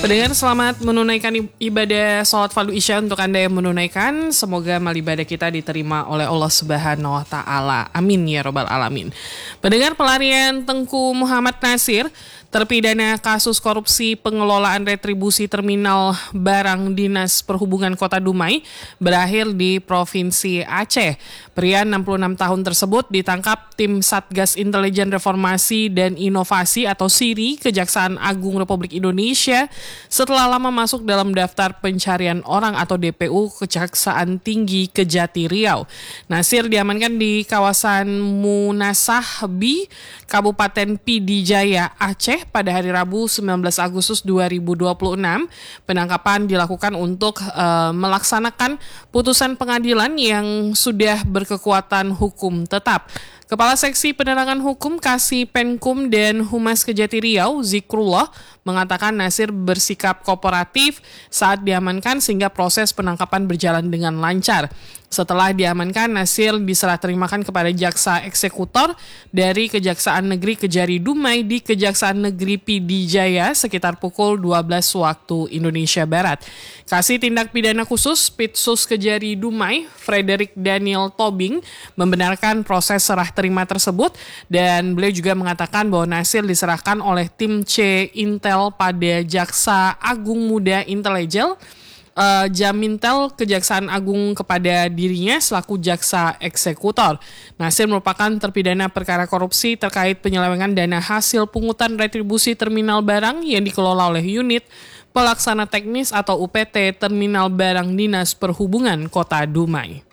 Pendengar, selamat menunaikan ibadah sholat fardu isya untuk Anda yang menunaikan. Semoga amal ibadah kita diterima oleh Allah Subhanahu wa Ta'ala. Amin ya Rabbal Alamin. Pendengar, pelarian Tengku Muhammad Nasir, terpidana kasus korupsi pengelolaan retribusi terminal barang Dinas Perhubungan Kota Dumai, berakhir di Provinsi Aceh. Pria 66 tahun tersebut ditangkap tim Satgas Intelijen Reformasi dan Inovasi atau SIRI Kejaksaan Agung Republik Indonesia setelah lama masuk dalam daftar pencarian orang atau DPU Kejaksaan Tinggi Kejati Riau. Nasir diamankan di kawasan Munasahbi, Kabupaten Pidijaya, Aceh pada hari Rabu 19 Agustus 2026. Penangkapan dilakukan untuk melaksanakan putusan pengadilan yang sudah berkekuatan hukum tetap. Kepala Seksi Penerangan Hukum Kasih Penkum dan Humas Kejati Riau, Zikrullah, mengatakan Nasir bersikap kooperatif saat diamankan sehingga proses penangkapan berjalan dengan lancar. Setelah diamankan, Nasir diserah terimakan kepada jaksa eksekutor dari Kejaksaan Negeri Kejari Dumai di Kejaksaan Negeri Pidijaya sekitar pukul 12 waktu Indonesia Barat. Kasih Tindak Pidana Khusus Pitsus Kejari Dumai, Frederick Daniel Tobing, membenarkan proses serah terima tersebut dan beliau juga mengatakan bahwa Nasir diserahkan oleh tim C Intel pada Jaksa Agung Muda Intelligel Jamintel Kejaksaan Agung kepada dirinya selaku jaksa eksekutor. Nasir merupakan terpidana perkara korupsi terkait penyelewengan dana hasil pungutan retribusi terminal barang yang dikelola oleh unit pelaksana teknis atau UPT Terminal Barang Dinas Perhubungan Kota Dumai.